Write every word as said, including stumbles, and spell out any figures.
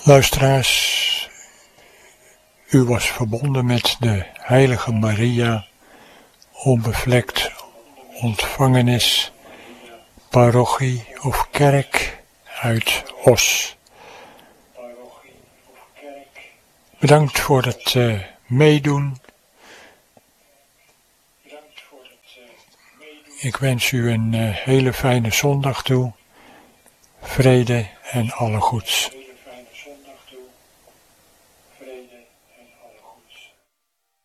Luisteraars, u was verbonden met de Heilige Maria, onbevlekt ontvangenis, parochie of kerk uit Os. Bedankt voor het uh, meedoen. Ik wens u een uh, hele fijne zondag toe. Vrede en alle goeds.